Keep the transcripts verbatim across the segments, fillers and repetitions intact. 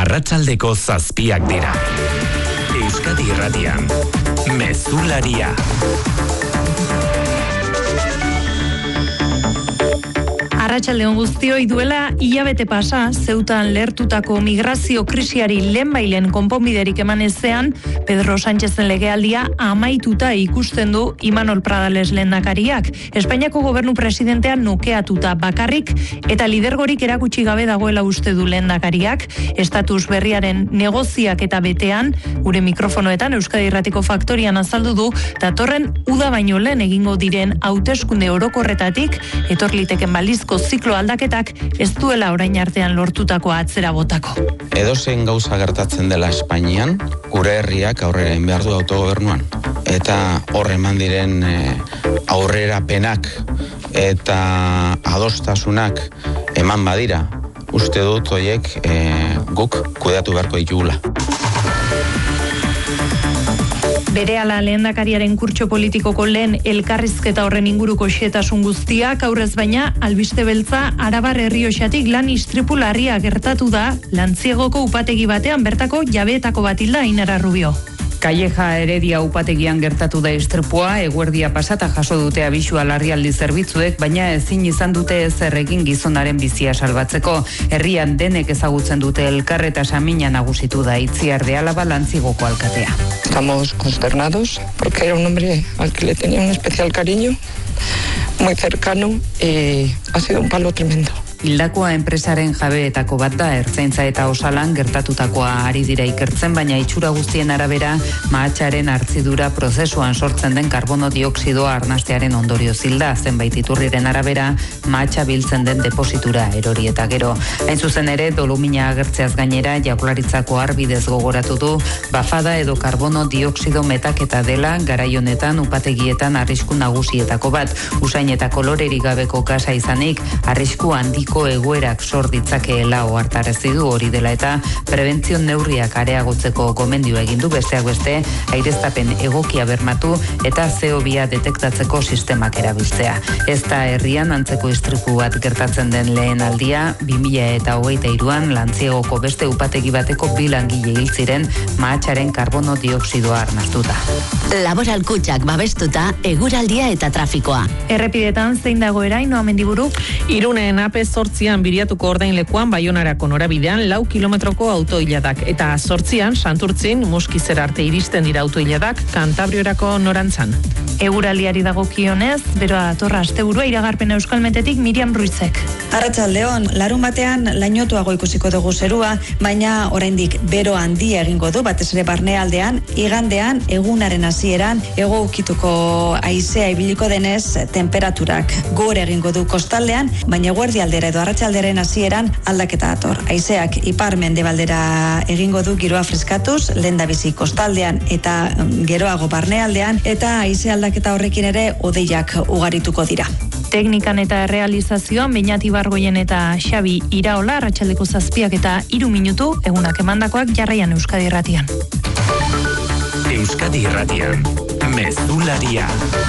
Arratsaldeko zazpiak dira. Euskadi Irratian, Mezularia. Arratsaldeon guztioi, duela hilabete pasa, Zeutan lehertutako migrazio krisiari lehenbailen konponbiderik eman ezean, Pedro Sánchezen legealdia amaituta ikusten du Imanol Pradales lehendakariak. Espainiako gobernu presidentea nokeatuta bakarrik eta lidergorik erakutsi gabe dagoela uste du lehendakariak. Estatus berriaren negoziak eta betean, gure mikrofonoetan Euskadi Irratiko Faktorian azaldu du, datorren uda baino lehen egingo diren hauteskunde orokorretatik, etorliteken balizko ziklo aldaketak ez duela orain artean lortutakoa atzera botako. Edozein gauza gertatzen dela Espainian, gure herriak aurrera egin behar du autogobernuan. Eta hor eman diren e, aurrerapenak eta adostasunak eman badira, uste dut horiek e, guk kudeatu beharko ditugula. Berehala lehendakariaren kurtso politikoko lehen elkarrizketa horren inguruko xehetasun guztiak, aurrez baina albiste beltza Arabar Errioxatik lan istripu larria gertatu da Lantziegoko upategi batean, bertako jabeetako bat hilda. Ainara Rubio. Calleja Heredia upategian gertatu da istripua, eguerdia pasata jaso dute abisua larrialdi zerbitzuek, baina ezin izan dute ezer egin gizonaren bizia salbatzeko. Herrian denek ezagutzen dute elkar eta samina nagusitu da Itziar de Álava Lantziegoko alkatea. Estamos consternados porque era un hombre al que le tenía un especial cariño, muy cercano, y ha sido un palo tremendo. Hildakoa enpresaren jabeetako bat da, Ertzaintza eta Osalan gertatutakoa ari dira ikertzen, baina itxura guztien arabera mahatsaren hartzidura prozesuan sortzen den karbono dioksidoa arnastearen ondorio zilda, zenbait iturriren arabera mahatsa biltzen den depositura erori eta gero. Hain zuzen ere, dolumina agertzeaz gainera Jaurlaritzako arbidez gogoratu du, bafada edo karbono dioksido metaketa dela garai honetan upategietan arrisku nagusietako bat. Usain eta kolorerik gabeko gasa izanik, arrisku handiko egoerak sor ditzakeela ohartarazi du, hori dela eta prebentzio neurriak areagotzeko gomendio egin du, besteak beste aireztapen egokia bermatu eta C O bi detektatzeko sistemak erabiltzea. Ez da herrian antzeko istripu bat gertatzen den lehen aldia, bi mila hogeita hiruan Lantziegoko beste upategi bateko bi langile hil ziren mahatsaren karbono dioksidoa arnastuta. Laboral Kutxak babestuta eguraldia eta trafikoa. Errepidetan zein dagoera, Ainhoa Mendiburu? Irunen A P zortzian biriatuko ordainlekuan Baionarako norabidean lau kilometroko autoiladak, eta zortzian Santurtzin Muskizera arte iristen dira autoiladak Kantabriorako norantzan. Eguraldiari dagokionez, beroa datorra asteburua, iragarpena Euskalmetetik Miriam Ruizek. Arratsaldeon, larun batean lainotuago ikusiko dugu zerua, baina oraindik bero handia egingo du, batez ere barnealdean, igandean egunaren hasieran hego ukituko haizea ibiliko denez, temperaturak gora egingo du kostaldean, baina eguerdialdera edo arratsalderen hasieran aldaketa dator. Haizeak ipar-mendebaldera egingo du giroa freskatuz, lehendabizi kostaldean eta geroago barnealdean, eta haize aldaketa horrekin ere hodeiak ugarituko dira. Teknikan eta realizazioan Beñat Ibargoien eta Xabi Iraola, arratsaldeko zazpiak eta hiru minutu, egunak emandakoak jarraian Euskadi Irratian. Euskadi Irratian, Mezularia.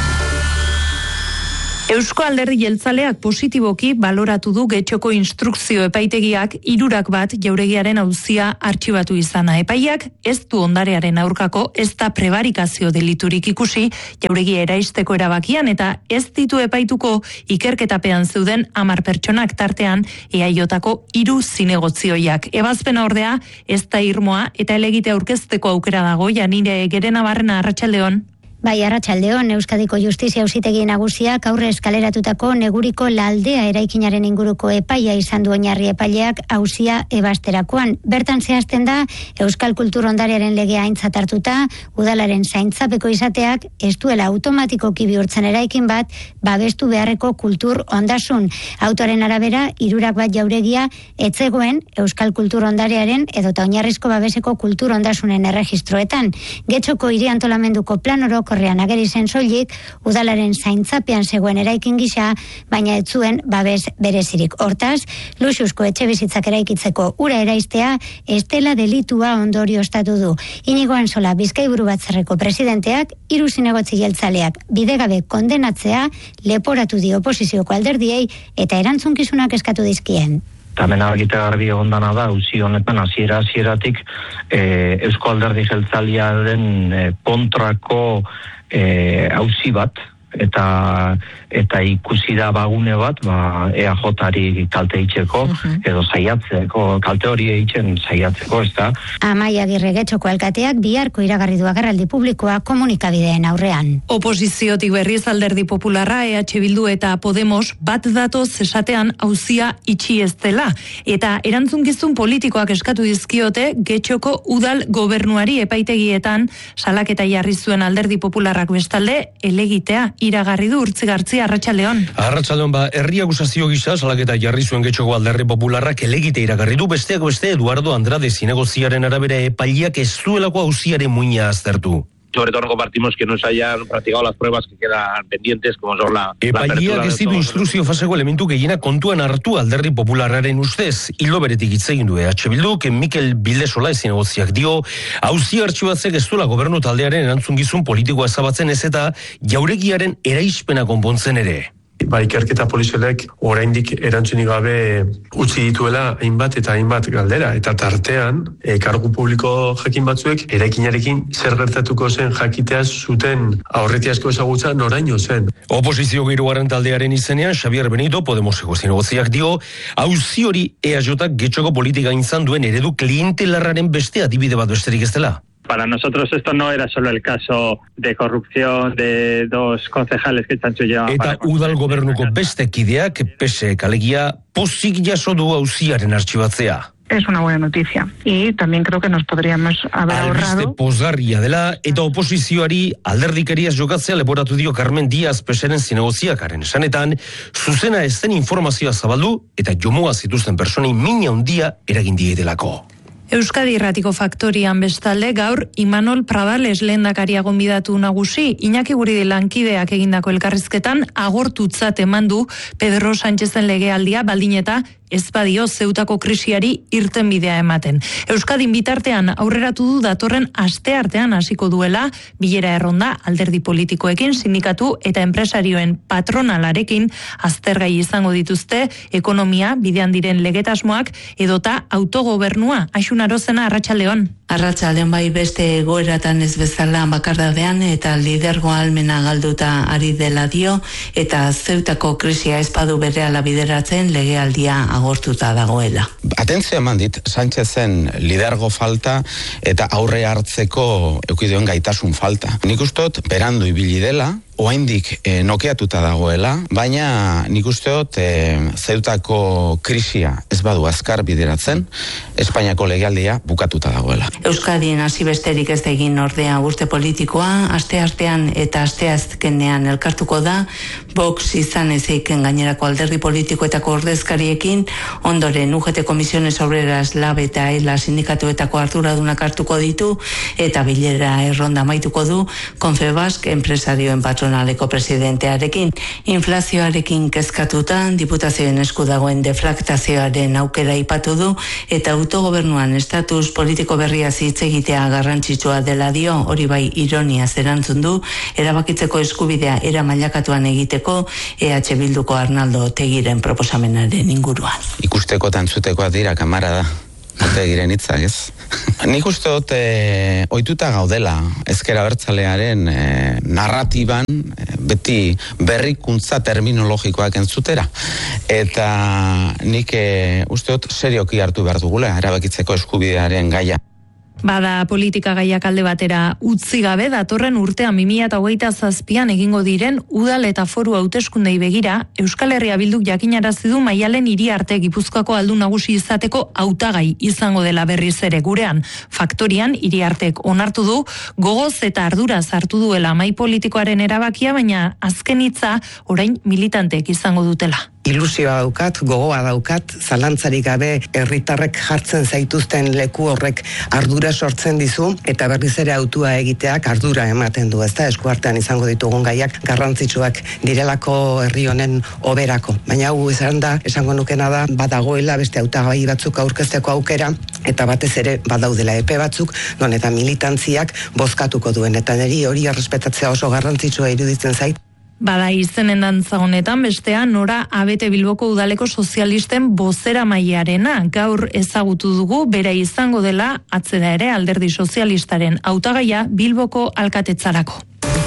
Eusko Alderdi Jeltzaleak positiboki baloratu du Getxoko instrukzio epaitegiak hirurak bat jauregiaren auzia artxibatu izana. Epaiak ez du ondarearen aurkako, ez da prebarikazio deliturik ikusi jauregia eraisteko erabakian, eta ez ditu epaituko ikerketapean zeuden hamar pertsonak, tartean E A Jko hiru zinegotzioiak. Ebazpena ordea ez da irmoa eta elegite aurkezteko aukera dago. Janire Gerenabarrena, arratsaldeon. Bai, arratsaldeon, Euskadiko Justizia Auzitegi Nagusiak aurre eskaleratutako Neguriko Laldea eraikinaren inguruko epaia izan du oinarri epaileak auzia ebasterakoan. Bertan zehazten da Euskal Kultur Ondarearen legea aintzat hartuta, udalaren zaintzapeko izateak ez duela automatikoki bihurtzen eraikin bat babestu beharreko kultur ondasun. Autoren arabera, hirurak bat jauregia etzegoen Euskal Kultur Ondarearen edota oinarrizko babeseko kultur ondasunen erregistroetan. Getxoko hiri antolamenduko plan orokorrean ageri zen soilik, udalaren zaintzapean zegoen eraikin gisa, baina ez zuen babes berezirik. Hortaz, luxuzko etxe bizitzak eraikitzeko ura eraistea ez dela delitua ondorioztatu du. Inigo Ansola, Bizkaiburu Batzarreko presidenteak, hiru zinegotzi jeltzaleak bidegabe kondenatzea leporatu dio oposizioko alderdiei eta erantzunkizunak eskatu dizkien. Eta hemen argita garbi egondana da, auzi honetan hasiera hasieratik e, Eusko Alderdi Jeltzalearen e, kontrako e, auzi bat, eta eta ikusi da bagune bat, ba, E A Jari kalte itxeko, uh-huh. edo saiatzeko, kalte hori eitzen saiatzeko, ez da. Amaia Agirre Getxoko alkateak biharko iragarri du agerraldi publikoa komunikabideen aurrean. Oposiziotik berriz Alderdi Popularra, E H Bildu eta Podemos bat datoz esatean auzia itxi ez dela. Eta erantzunkizun politikoak eskatu dizkiote Getxoko udal gobernuari epaitegietan salaketa jarri zuen Alderdi Popularrak bestalde elegitea iragarri du. Urtzigartzi, Arratsaldeon. Arratsaldeon, ba, herri akusazio gisa salaketa jarri zuen Getxoko Alderdi Popularrak elegite iragarri du. Besteak beste Eduardo Andrade zinegoziaren arabera epaileak ez duelako auziaren muina aztertu. Sobre todo no compartimos que no se hayan practicado las pruebas que quedan pendientes, como son la... Epaileak ez ditu instruzio faseko elementu gehiena kontuan hartu Alderdi Popularraren ustez. Hilo beretik hitz egin du E H Bilduk, Mikel Bildesola zinegoziak dio, auzi artxibatzek ez duela gobernu taldearen erantzungizun politikoa ezabatzen ez eta jauregiaren eraispena konpontzen ere. Ba, ikerketa polizialek oraindik erantzunik gabe utzi dituela hainbat eta hainbat galdera. Eta tartean, e, kargu publiko jakin batzuek, eraikinarekin zer gertatuko zen jakitea zuten aurretiazko ezagutza noraino zen. Oposizio hirugarren taldearen izenean, Xabier Benito, Podemoseko zinegoziak dio, auzi hori E A Jak Getxoko politika izan duen eredu klientelarraren beste adibide bat besterik ez dela. Para nosotros esto no era solo el caso de corrupción de dos concejales que Txantxo llevaba. Eta udal gobernuko beste kideak, pese alegia, pozik jaso du auziaren artxibatzea. Es una buena noticia y también creo que nos podríamos haber ahorrado. Albiste pozgarria dela eta oposizioari alderdikeriaz jokatzea leporatu dio Carmen Díaz Peseren zinegoziakaren esanetan, zuzena ez den informazioa zabaldu eta jomoa zituzten personei mina handia eragin dietelako. Euskadi Irratiko Faktorian bestalde gaur Imanol Pradales lehendakaria gonbidatu nagusi, Iñaki Guridi lankideak egindako elkarrizketan agortutzat eman du Pedro Sánchezen legealdia baldin eta ez badio Zeutako krisiari irtenbidea ematen. Euskadin bitartean aurreratu du datorren asteartean hasiko duela bilera erronda alderdi politikoekin, sindikatu eta enpresarioen patronalarekin aztergai izango dituzte ekonomia, bidean diren legetasmoak edota autogobernua. Aixun Arozena, Arratsaldeon. Arratsaldeon bai beste egoeratan ez bezala bakardadean eta lidergo ahalmena galduta ari dela dio eta Zeutako krisia ez badu berehala bideratzen legealdia agortuta dagoela. Atentzia eman dit, Sánchezen lidergo falta eta aurre hartzeko eukideon gaitasun falta. Nik ustot, berandu ibili dela, oraindik e, nokeatuta dagoela, baina nik usteot e, Zeutako krisia ez badu azkar bideratzen, Espainiako legealdia bukatuta dagoela. Euskadien hasi besterik ez da egin ordea urte politikoa, aste artean eta aste azkenean elkartuko da, Vox izan ezeiken gainerako alderdi politikoetako ordezkariekin, ondoren U G T Komisiones Obreras, Lab eta ELA sindikatuetako arduradunak hartuko ditu, eta bilera erronda maituko du Confebask enpresarioen patronaleko presidentearekin. Inflazioarekin kezkatuta, diputazioen esku dagoen deflaktazioaren aukera ipatu du, eta autogobernuan estatus politiko berria hitz egitea garrantzitsua dela dio, hori bai ironia zerantzun du, erabakitzeko eskubidea era mailakatuan egiteko E H Bilduko Arnaldo Otegiren proposamenaren inguruan. Ikusteko tantzutekoa dira kamara da. Otegiren hitzak, ez? Nik uste dut e, ohituta gaudela ezker abertzalearen e, narratiban e, beti berrikuntza terminologikoak entzutera. Eta nik e, uste dut serioki hartu behar dugula erabakitzeko eskubidearen gaia. Bada politika gaiak alde batera utzi gabe datorren urtean bi mila hogeita zazpian egingo diren udal eta foru hauteskundei begira, Euskal Herria Bilduk jakinarazi du Maialen Iriarte Gipuzkoako aldun nagusi izateko hautagai izango dela berriz ere gurean. Faktorian Iriartek onartu du gogoz eta arduraz hartu duela mahai politikoaren erabakia, baina azken hitza orain militanteek izango dutela. Ilusioa daukat, gogoa daukat, zalantzarik gabe herritarrek jartzen zaituzten leku horrek ardura sortzen dizu, eta berriz ere autua egiteak ardura ematen du, ezta eskuartean izango ditugun gaiak garrantzitsuak direlako herri honen oberako. Baina hau izan da, esango nukena da, badagoela beste hautagai batzuk aurkezteko aukera, eta batez ere badaudela epe batzuk, non eta militantziak bozkatuko duen, eta niri hori errespetatzea oso garrantzitsua iruditzen zait. Bada izenen dantza honetan bestean Nora Abete Bilboko udaleko sozialisten bozera mailarena gaur ezagutu dugu bera izango dela atzera ere alderdi sozialistaren hautagaia Bilboko alkatetzarako.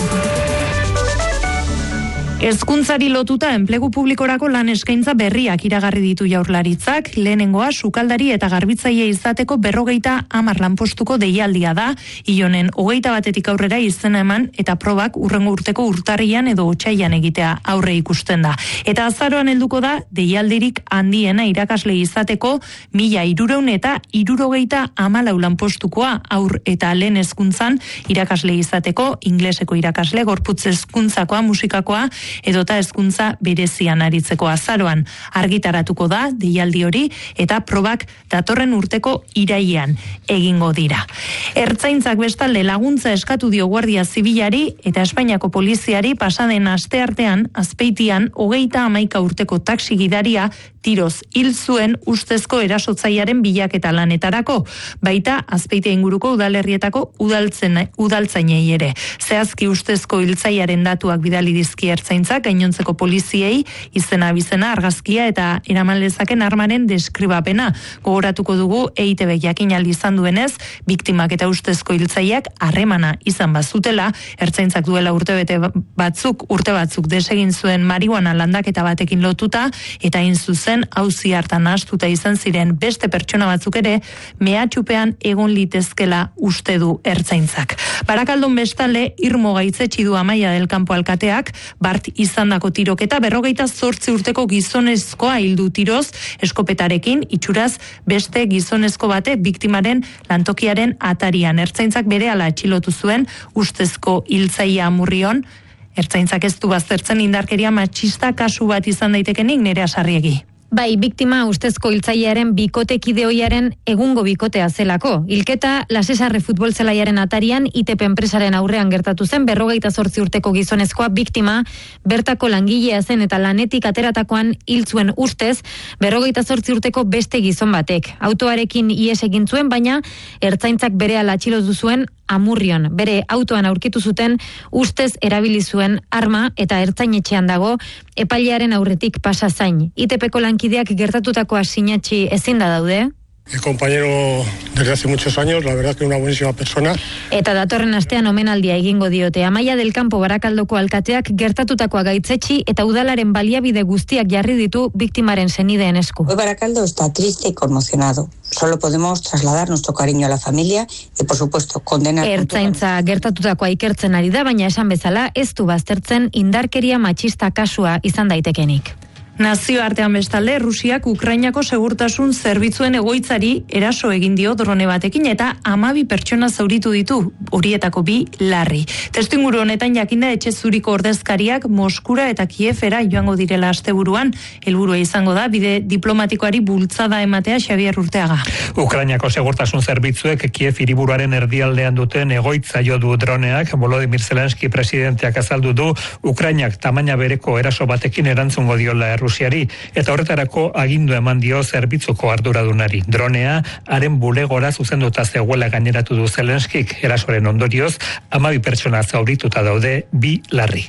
Hezkuntzari lotuta enplegu publikorako lan eskaintza berriak iragarri ditu Jaurlaritzak, lehenengoa sukaldari eta garbitzaile izateko berrogeita hamar lanpostuko deialdia da, Ionen hogeita batetik aurrera izena eman eta probak urrengo urteko urtarrian edo otsailean egitea aurre ikusten da. Eta azaroan helduko da deialdirik handiena irakasle izateko mila hirurehun eta hirurogeita hamalau lanpostukoa aur eta lehen hezkuntzan irakasle izateko, ingleseko irakasle, gorputz hezkuntzakoa, musikakoa, edota hezkuntza berezian aritzeko azaroan argitaratuko da deialdi hori eta probak datorren urteko irailean egingo dira. Ertzaintzak bestalde laguntza eskatu dio Guardia Zibilari eta Espainiako poliziari pasaden asteartean Azpeitian hogeita hamaika urteko taxi gidaria tiroz hil zuen ustezko erasotzailearen bilaketa lanetarako, baita Azpeitia inguruko udalerrietako udaltzen udaltzainei ere. Zehazki ustezko hiltzailearen datuak bidali dizki ertzaintzak gainontzeko poliziei izena bizena argazkia eta eraman lezaken armaren deskribapena. Gogoratuko dugu E I T B jakinaldi izan duenez, biktimak eta ustezko hiltzaileak harremana izan bazutela, ertzaintzak duela urtebete batzuk, urte batzuk desegin zuen marihuana landaketa batekin lotuta eta hain zuzen auzi hartan astuta izan ziren beste pertsona batzuk ere mehatxupean egon litezkela uste du ertzaintzak. Barakaldon bestalde Irmo Gaitzetsi du Amaia del Campo alkateak bart izandako tiroketa berrogeita zortzi urteko gizonezkoa hildu tiroz eskopetarekin itxuraz beste gizonezko bate biktimaren lantokiaren atarian. Ertzaintzak berehala atxilotu zuen ustezko hiltzailea Amurrion. Ertzaintzak ez du baztertzen indarkeria matxista kasu bat izan daitekenik Nerea Sarriegi. Bai, biktima ustezko hiltzailearen bikotekide ohiaren egungo bikotea zelako. Hilketa Lasesarre futbol zelaiaren atarian I T P enpresaren aurrean gertatu zen berrogeita zortzi urteko gizonezkoa biktima bertako langilea zen eta lanetik ateratakoan hil zuen ustez berrogeita zortzi urteko beste gizon batek. Autoarekin ihes egin zuen, baina ertzaintzak berehala atxilotu zuen Amurrion. Bere autoan aurkitu zuten ustez erabili zuen arma eta ertzainetxean dago epailearen aurretik pasa zain. I T Pko lankideak gertatutakoa sinatsi ezin da daude. Mi compañero desde hace muchos años, la verdad que una buenísima persona. Eta datorren astean omenaldia egingo diote. Amaia del Campo Barakaldoko alkateak gertatutakoa gaitzetsi eta udalaren baliabide guztiak jarri ditu biktimaren senideen esku. Hoy Barakaldo está triste y conmocionado. Solo podemos trasladar nuestro cariño a la familia y, por supuesto, condenar... Ertzaintza gertatutakoa ikertzen ari da, baina esan bezala ez du baztertzen indarkeria matxista kasua izan daitekenik. Nazioartean bestalde, Rusiak Ukrainako segurtasun zerbitzuen egoitzari eraso egin dio drone batekin eta hamabi pertsona zauritu ditu, horietako bi larri. Testuinguru honetan jakinda etxe zuriko ordezkariak Moskura eta Kievera joango direla asteburuan, helburua izango da bide diplomatikoari bultzada ematea Xabier Urteaga. Ukrainako segurtasun zerbitzuek Kiev hiriburuaren erdialdean duten egoitza jo du droneak, Volodymyr Zelensky presidenteak azaldu du Ukrainak tamaina bereko eraso batekin erantzungo diola Rusiari, eta horretarako agindu eman dio zerbitzuko arduradunari. Dronea haren bulegora zuzenduta zegoela gaineratu du Zelenskik, erasoren ondorioz hamabi pertsona zaurituta daude, bi larri.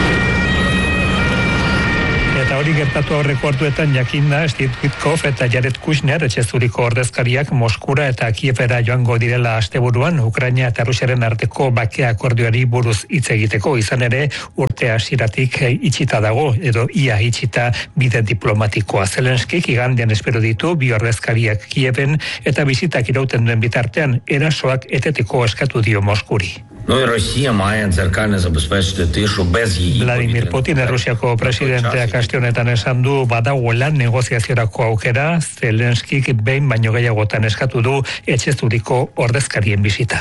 Eta hori gertatu aurreko orduetan jakinda Steve Witkoff eta Jared Kushner etxe zuriko ordezkariak Moskura eta Kievera joango direla asteburuan Ukraina eta Rusiaren arteko bakea akordioari buruz hitz egiteko, izan ere urte hasieratik itxita dago edo ia itxita bide diplomatikoa. Zelenskik igandean espero ditu bi ordezkariak Kieven eta bizitak irauten duen bitartean erasoak eteteko eskatu dio Moskuri. Vladimir Putin, Rusiako presidenteak aste honetan esan du badagoela negoziaziorako aukera, Zelenskik behin baino gehiagotan eskatu du etxe zuriko ordezkarien bisita.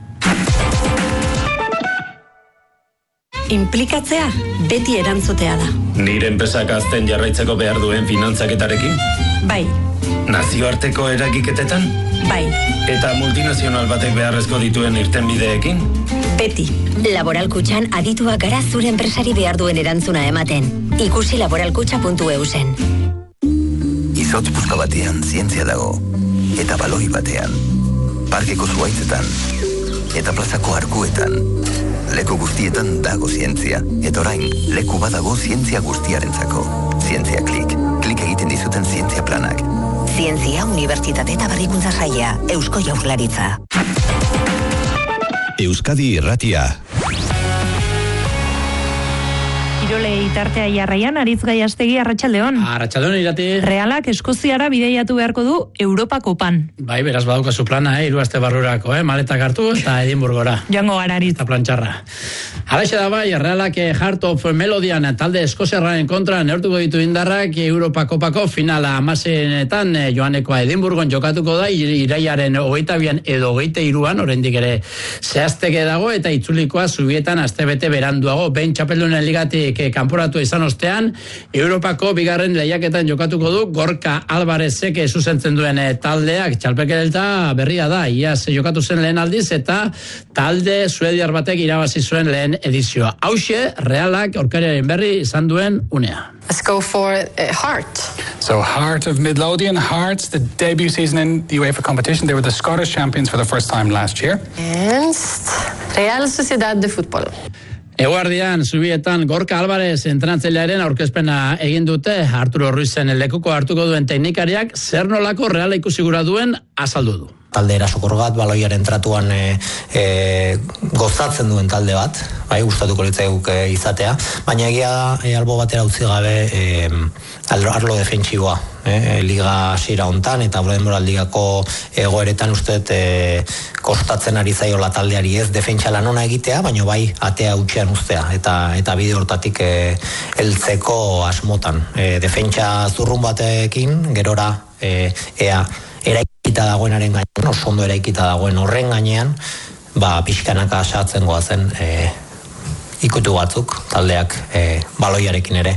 Inplikatzea beti erantzutea da. Nire enpresak azten jarraitzeko behar duen finantzaketarekin? Bai. Nazioarteko eragiketetan? Bai. Eta multinazional batek beharrezko dituen irtenbideekin? Beti. Laboral Kutxan adituak gara zure enpresari behar duen erantzuna ematen. Ikusi laboralkutxa puntu e u zen. Izotz puska batean zientzia dago. Eta baloi batean. Parkeko zuaitzetan. eta plazako arkuetan. Leku guztietan dago zientzia, eta orain leku badago zientzia guztiarentzako. Zientzia Klik. Klik egiten dizuten zientzia planak. Zientzia, Unibertsitate eta Berrikuntza Saila, Eusko Jaurlaritza. Euskadi Irratia. Kirolei tartea jarraian, Aritz Gaiastegi, Arratsaldeon. Arratsaldeon irati. Realak Eskoziara bideiatu beharko du Europako pan. Bai, beraz badaukazu plana, eh, hiru aste barrurako, eh, maletak hartu eta Edinburgora. Joango gara, Aritz. Eta plantxarra. Halaxe da bai, Realak Heart of Melodian talde eskoziarraren kontra neurtuko ditu indarrak Europakopako finala amasenetan joanekoa Edinburgon jokatuko da, iraiaren hogeita bian edo hogeita hiruan, oraindik ere zehazteke dago, eta itzulikoa zubietan astebete beranduago, behin txapeldunen ligatik kanporatu izan ostean, Europako bigarren lehiaketan jokatuko du Gorka Alvarezek zuzentzen duen taldeak, txalpekelta berria da, iaz jokatu zen lehen aldiz, eta talde suediar batek irabazi zuen lehen edizioa. Hauxe, Realak aurkariaren berri izan duen unea. Let's go for uh, Heart. So Heart of Midlothian, Hearts, the debut season in the UEFA competition. They were the Scottish champions for the first time last year. And Real Sociedad de Fútbol. Eguardian, zubietan, Gorka Alvarez entrenatzailearen aurkezpena egin dute, Arturo Ruizen lekuko hartuko duen teknikariak, zer nolako Reala ikusi gura duen azaldu du. Talde erasokor bat, baloiaren tratuan e, e, gozatzen duen talde bat, bai, gustatuko litzaiguk e, izatea, baina egia da, e, albo batera utzi gabe e, arlo defentsiboa, e, liga hasiera hontan eta Brodenbora ligako egoeretan usteet e, kostatzen ari zaiola taldeari ez defentsa lan ona egitea, baina bai atea utxean ustea, eta eta bide hortatik e, heltzeko asmotan. E, defentsa zurrun batekin, gerora e, ea eraikita dagoenaren gainean, oso ondo eraikita dagoen horren gainean, ba, pixkanaka asatzen goazen e, ikutu batzuk, taldeak e, baloiarekin ere,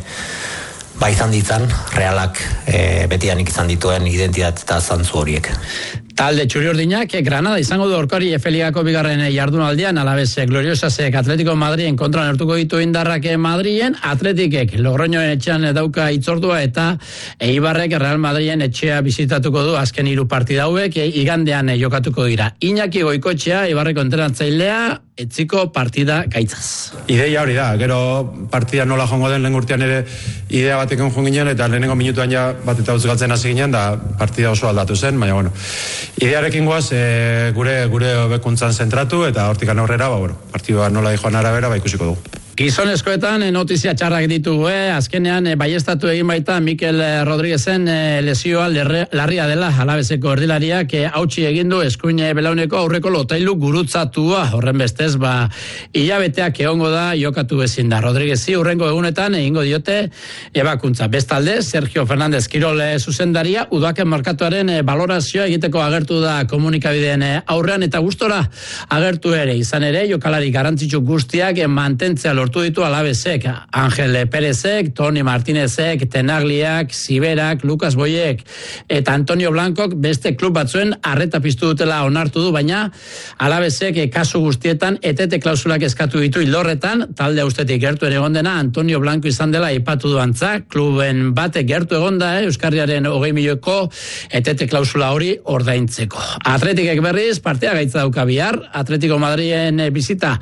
ba izan ditzan, Realak e, betidanik izan dituen identitate eta zantzu horiek. Talde txuri-urdinak Granada izango du aurkari Efe Ligako bigarren jardunaldian, alabez Gloriosasek Atletico Madriden kontra neurtuko ditu indarrak Madriden, Atletikek Logroñoen etxean dauka itzordua eta Eibarrek Real Madriden etxea bizitatuko du azken hiru partida hauek, igandean jokatuko dira. Iñaki Goikoetxea, Eibarreko entrenatzailea, etziko partida gaitzaz. Ideia hori da, gero partida nola jongo den lehen urtean ere idea batekin joan ginen, eta lehenengo minutuan ja bat eta galtzen hasi ginen, da partida oso aldatu zen, baina bueno, idearekin goaz e, gure gure hobekuntzan zentratu, eta hortikan aurrera, ba, bueno, partidua nola dijoan arabera, ba, ikusiko dugu. Gizonezkoetan notizia txarrak ditu, eh? Azkenean eh, baiestatu egin baita Mikel Rodríguezen eh, lesioa larria dela alabezeko erdilariak eh, hautsi egin du eskuin belauneko aurreko lotailu gurutzatua, horren bestez ba hilabeteak egongo da jokatu ezin da. Rodríguezi hurrengo egunetan egingo diote ebakuntza. Bestalde, Sergio Fernández Kirol zuzendaria udaken markatuaren eh, balorazioa egiteko agertu da komunikabideen eh, aurrean eta gustora agertu ere izan ere jokalari garrantzitsu guztiak eh, mantentzea lortu ditu alabezek, Ángel Pérezek, Toni Martínezek, Tenagliak, Siberak, Lucas Boyek eta Antonio Blancok beste klub batzuen arreta piztu dutela onartu du, baina alabezek kasu guztietan etete klausulak eskatu ditu hildorretan, talde ustetik gertu ere egondena Antonio Blanco izan dela aipatu du antza, kluben batek gertu egonda, eh, Euskarriaren hogei milioiko etete klausula hori ordaintzeko. Atletikek berriz, partea gaitza dauka bihar, Atletico Madriden bizita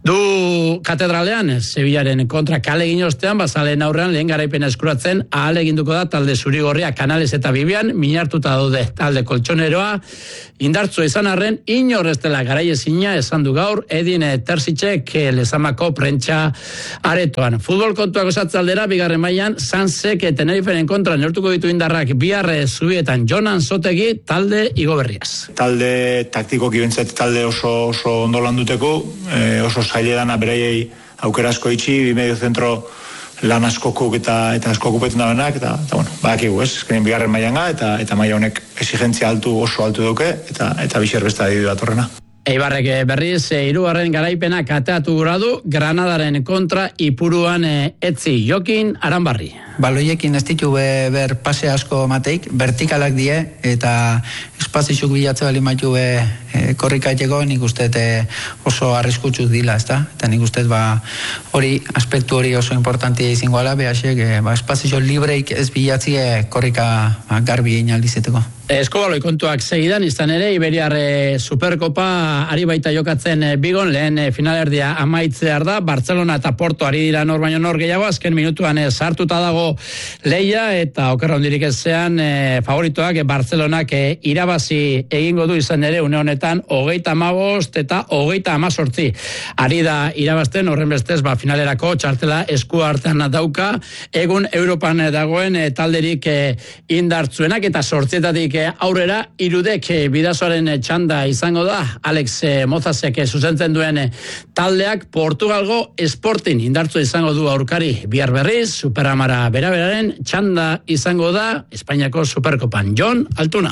du katedralean, Sevillaren kontra kale ginostean, bazaleen aurrean lehen garaipena eskuratzen ahal eginduko da talde zurigorria Canales eta Bibian, minartuta daude talde koltsoneroa, indartzu izan arren, inor ez dela garaiezina esan du gaur, Edin Terzitzek Lezamako prentsa aretoan. Futbol kontuak osatzaldera, bigarren mailan, Sansek Teneriferen kontra neurtuko ditu indarrak biharre zubietan Jonan Sotegi talde igoberriaz. Talde taktikoki bentzat talde oso, oso ondo landuteko, eh, oso zailedana beraiei aukera asko itxi, bi medio zentro lan askokuk eta eta asko okupetzen da benak, eta, eta bueno, badakigu, ez, eskenin bigarren mailan ga, eta, eta maila honek exigentzia altu oso altu duke, eta, eta bixer beste adidu datorrena. Eibarrek berriz, hirugarren garaipena kateatu gura du, Granadaren kontra Ipuruan etzi Jokin Aranbarri. Baloiekin ez ditu be, ber pase asko mateik, vertikalak die, eta espazizuk bilatze bali maitu be e, korrikaiteko, nik uste oso arriskutsu dila, ez da? Eta nik uste ba, hori, aspektu hori oso importantia izango ala, behasek, e, ba, espazizio libreik ez bilatzie korrika ba, garbi egin aldizeteko. Eskubaloi kontuak segidan, izan ere, Iberiar Superkopa ari baita jokatzen Bigon, lehen finalerdia amaitzear da, Barcelona eta Porto ari dira nor baino nor gehiago, azken minutuan sartuta dago leia, eta okerra hondirik ezean e, favoritoak Barcelonak e, irabazi egingo du izan ere, une honetan, hogeita hamabost eta hogeita hamazortzi. Ari da irabazten, horren bestez, ba, finalerako txartela esku artean dauka, egun Europan dagoen e, talderik e, indartzuenak, eta sortzietatik aurrera irudek bidazoaren txanda izango da. Alex Mozasek zuzentzen duen taldeak Portugalgo Sporting indartzu izango du aurkari. Bihar berriz, Superamara beraberaren txanda izango da Espainiako Superkopan. Jon Altuna.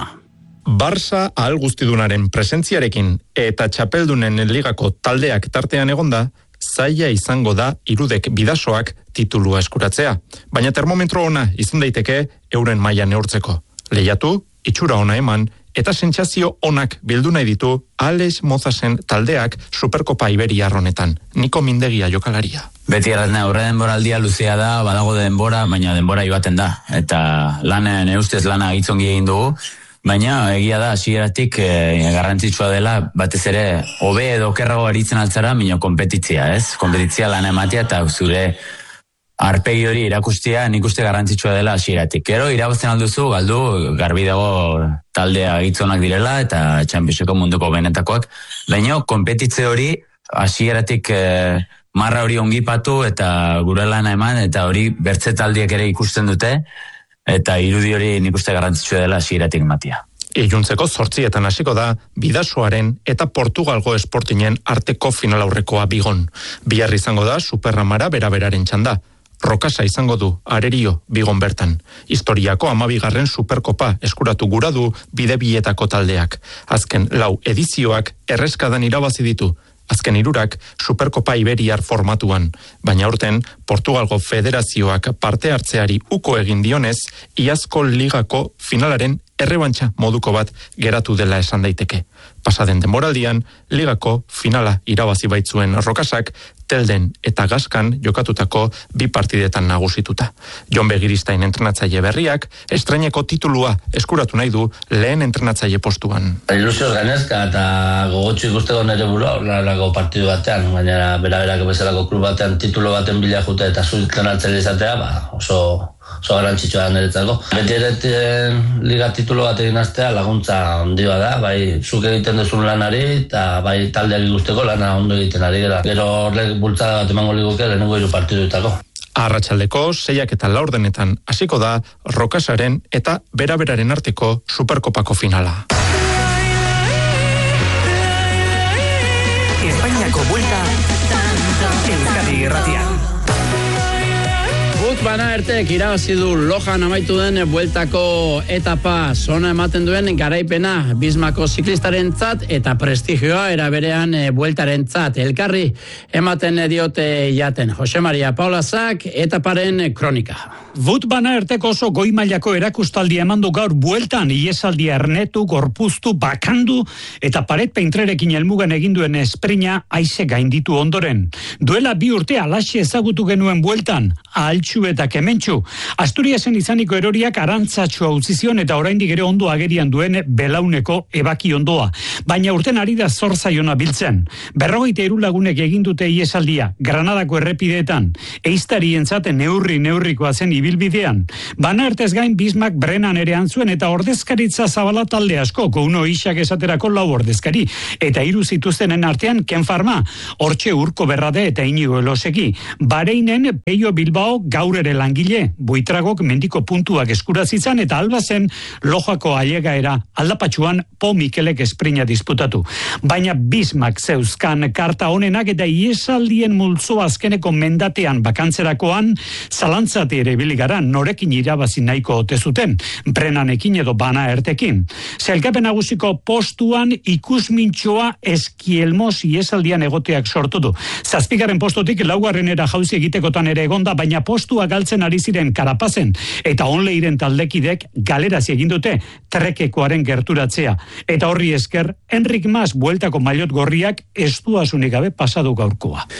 Barça ahal guztidunaren presentziarekin eta txapeldunen ligako taldeak tartean egonda, zaila izango da irudek bidasoak titulua eskuratzea. Baina termometro ona izan daiteke euren maila neurtzeko. Lehiatu, itxura ona eman, eta sentsazio onak bildu nahi ditu Alex Mozasen taldeak Superkopa Iberiar honetan. Niko Mindegia jokalaria. Beti erratzen aurre denboraldia luzea da, badago denbora, baina denbora joaten da. Eta lanen eustez lana gitzongi egin dugu, baina egia da hasieratik e, garrantzitsua dela batez ere hobe edo okerrago aritzen altzara, baina konpetitzia, ez? Konpetitzia lana ematea eta zure arpegi hori erakustia nik uste garrantzitsua dela hasieratik. Gero irabazten alduzu, galdu, garbi dago taldea gitzonak direla eta Championseko munduko benetakoak. Baina konpetitze hori hasieratik eh, marra hori ongipatu eta gure lana eman eta hori bertze taldiek ere ikusten dute eta irudi hori nik uste garrantzitsua dela hasieratik ematia. Iluntzeko zortzietan hasiko da Bidasoaren eta Portugalgo Sportingen arteko final aurrekoa Bigon. Bihar izango da Superamara beraberaren txanda. Rokasa izango du Arerio Bigon bertan. Historiako hamabigarren Superkopa eskuratu gura du bidebietako taldeak. Azken lau edizioak erreskadan irabazi ditu. Azken hirurak Superkopa Iberiar formatuan, baina aurten Portugalgo Federazioak parte hartzeari uko egin dionez, iazko ligako finalaren errebantxa moduko bat geratu dela esan daiteke. Pasaden denboraldian, ligako finala irabazi baitzuen Rokasak, Telden eta Gaskan jokatutako bi partidetan nagusituta. Jon Begiristain entrenatzaile berriak, estreineko titulua eskuratu nahi du lehen entrenatzaile postuan. Ilusioz ganezka eta gogotxu ikusteko nire burua, horrelako partidu batean, baina bera-berako bezalako klub batean titulo baten bila jute eta zu entrenatzaile izatea, ba, oso oso garantzitsua da niretzako. Beti ere liga titulo bat egin astea laguntza handia da, bai zuk egiten duzun lanari eta bai taldeak ikusteko lana ondo egiten ari gara. Gero horrek bultzada bat emango liguke lehenengo hiru partidutako. Arratsaldeko seiak eta laurdenetan hasiko da Rokasaren eta beraberaren arteko Superkopako finala. Espainiako buelta Euskadi Irratian. Gut bana ertek irabazi du Lojan amaitu den bueltako etapa zona ematen duen garaipena Bismako ziklistarentzat eta prestigioa era berean bueltarentzat elkarri ematen diote jaten. Jose Maria Paulazak etaparen kronika. Wout van Aertek oso goi mailako erakustaldia emandu gaur bueltan iesaldia ernetu, gorpuztu, bakandu eta paret peintrerekin helmugan eginduen esprina haize gainditu ondoren. Duela bi urte alaxe ezagutu genuen bueltan, ahaltxu eta kementxu. Asturiasen izaniko eroriak arantzatxoa utzi zion eta oraindik ere ondo agerian duen belauneko ebaki ondoa. Baina urten ari da zor zaiona biltzen. Berrogeita hiru lagunek egin dute iesaldia, Granadako errepideetan. Eiztarientzat neurri neurrikoa zen ibilbidean. Van Aertez gain Bismak Brennan ere antzuen eta ordezkaritza zabala talde asko, uno isak esaterako lau ordezkari. Eta hiru zituztenen artean Ken Farma, Hortxe Urko Berrade eta Inigo Elosegi. Bareinen Peio Bilbao gaur ere langile, Buitragok mendiko puntuak eskurazitzan eta albazen Lojako ailegaera aldapatxuan Po Mikelek esprina disputatu. Baina Bismak zeuzkan karta honenak eta iesaldien multzo azkeneko mendatean bakantzerakoan zalantzati ere biligara norekin irabazi nahiko ote zuten, Brennanekin edo Van Aertekin. Sailkapen nagusiko postuan ikusmintxoa Eskielmos iesaldian egoteak sortu du. Zazpigaren postotik laugarrenera jauzi egitekotan ere egonda, baina postua galtzen ari ziren Karapazen eta onleiren taldekidek galerazi egin dute trekekoaren gerturatzea. Eta horri esker, Enrik Mas bueltako maillot gorriak estuasunik gabe pasadu gaurkoa.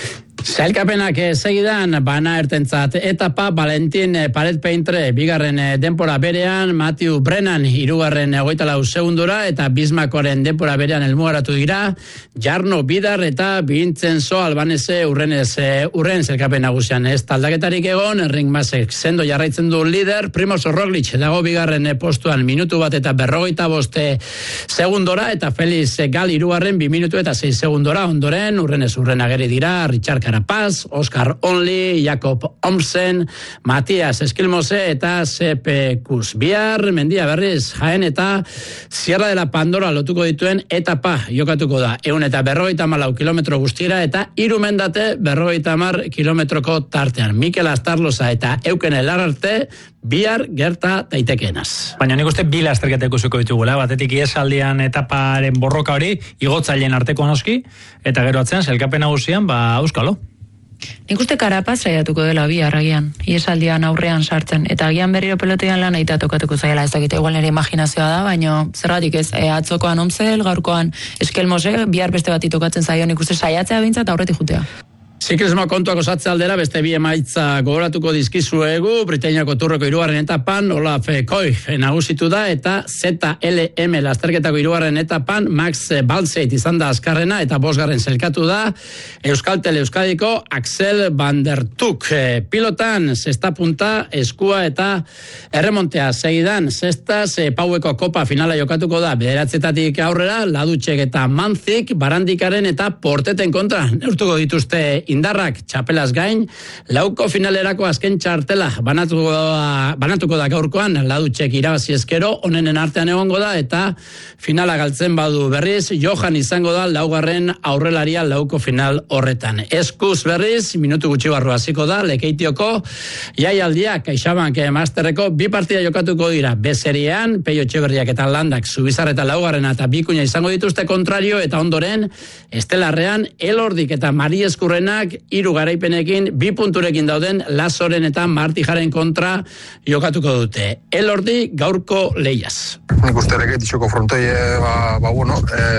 Zailkapenak segidan, bana ertentzat etapa, Valentin Paret Peintre bigarren denpora berean, Matthew Brennan hirugarren hogeita lau segundora eta Bismakoren denpora berean helmugaratu dira, Jarno Bidar eta Vincenzo Albanese urrenez urren zailkapen nagusian ez taldaketarik egon, Enric Masek sendo jarraitzen du lider, Primoz Roglic dago bigarren postuan minutu bat eta berrogeita boste segundora eta Felix Gal hirugarren bi minutu eta sei segundora, ondoren urrenez urren ageri dira, Richard Carapaz, Oscar Only, Jakob Omsen, Matias Eskilmose eta Sepe Kus. Bihar, mendia berriz, Jaén eta Sierra de la Pandora lotuko dituen etapa jokatuko da. Eun eta berrogeita malau kilometro guztira eta irumendate berrogeita mar kilometroko tartean. Mikel Astarloza eta Euken Elararte bihar gerta daitekeenaz. Baina nik uste bi lasterketa ikusiko ditugula, batetik iesaldian etaparen borroka hori, igotzaileen arteko noski, eta gero atzean, sailkapen nagusian, ba, auskalo. Nik uste Carapaz saiatuko dela bi arragian, iesaldian aurrean sartzen, eta agian berriro pelotean lan aita tokatuko zaila, ez dakite, igual nire imaginazioa da, baina zergatik ez, e, atzokoan Omzel, gaurkoan Eskelmose, bihar beste bati tokatzen zaio, nik uste saiatzea bintzat aurretik jutea. Ziklismo kontuak osatze aldera, beste bi emaitza gogoratuko dizkizuegu, Britainiako turreko hirugarren etapan, Olaf Koif nagusitu da, eta Z L M lasterketako hirugarren etapan, Max Balzeit izan da azkarrena, eta bosgarren zelkatu da, Euskaltel Euskadiko Axel Van der Tuk. Pilotan, sexta punta, eskua eta erremontea segidan, sextaz, Paueko kopa finala jokatuko da, bederatzetatik aurrera, Ladutxek eta Manzik, Barandikaren eta Porteten kontra, neurtuko dituzte indarrak txapelaz gain, lauko finalerako azken txartela banatuko da, banatuko da gaurkoan, Ladutxek irabazi ezkero, onenen artean egongo da, eta finala galtzen badu berriz, Johan izango da laugarren aurrelaria lauko final horretan. Eskuz berriz, minutu gutxi barru hasiko da, Lekeitioko jaialdia, CaixaBank Masterreko bi partida jokatuko dira, B-seriean, Peio Etxeberriak eta Landak Zubizar eta laugarrena eta bikuña izango dituzte kontrario, eta ondoren, Estelarrean, Elordik eta Mari Eskurrena hiru garaipenekin, bi punturekin dauden Lazoren eta Martijaren kontra jokatuko dute. Elordi gaurko lehiaz. Nik uste ere getixoko frontoi, ba, ba, bueno, e,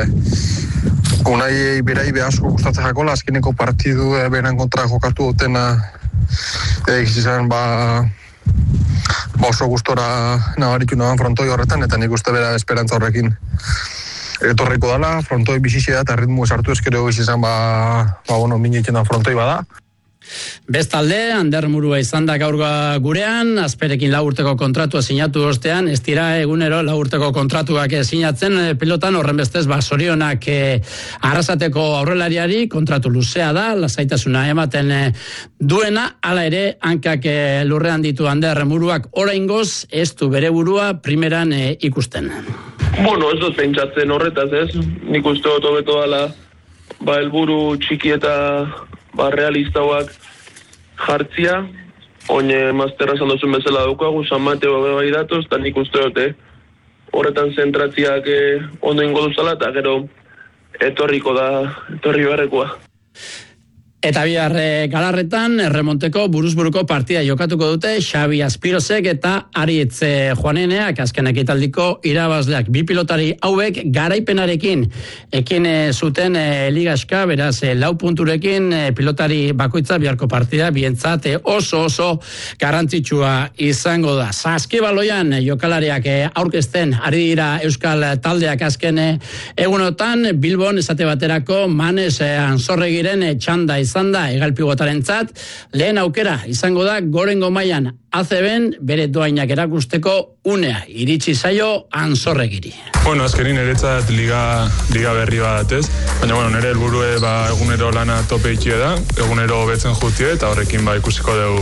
unai berai behasko gustatzen jakola, azkeneko partidu e, beran kontra jokatu dutena egizizan, ba, ba oso gustora nabaritu naban frontoi horretan, eta nik uste bera esperantza horrekin etorriko dala, frontoi bizizia eta ritmu esartu ezkero izan, ba, ba bueno, minitxen da frontoi bada. Bestalde, Ander Murua izan da gaur gurean, Azperekin lau urteko kontratua sinatu ostean, ez dira egunero lau urteko kontratuak sinatzen pilotan, horren bestez, ba, sorionak eh, arrasateko aurrelariari, kontratu luzea da, lasaitasuna ematen eh, duena, hala ere, hankak eh, lurrean ditu Ander Muruak oraingoz, ez du bere burua primeran eh, ikusten. Bueno, ez dut pentsatzen horretaz, ez? Nik uste dut hobeto dala, ba, helburu txiki eta ba, realistauak jartzia, oine masterra esan duzun bezala daukagu, San Mateo bai datoz, eta nik uste dut, eh? Horretan zentratziak eh, ondo ingo duzala, eta gero etorriko da, etorri beharrekoa. Eta bihar e, galarretan, erremonteko buruzburuko partida jokatuko dute Xabi Azpirozek eta Aritz e, Juaneneak, azken ekitaldiko irabazleak. Bi pilotari hauek garaipenarekin ekin e, zuten e, ligaska, beraz e, lau punturekin e, pilotari bakoitza biharko partida bientzat e, oso oso garrantzitsua izango da. Saskibaloian e, jokalariak e, aurkezten ari dira euskal taldeak azken e, egunotan, Bilbon esate baterako Manes e, Anzorregiren e, txanda izan da egalpigotaren zat, lehen aukera izango da gorengo mailan A C Ben bere doainak erakusteko unea, iritsi zaio Anzorregiri. Bueno, azkenin eretzat liga, liga berri bat, ez? Baina, bueno, nire helburue ba, egunero lana tope itxie da, egunero betzen jutie, eta horrekin ba, ikusiko dugu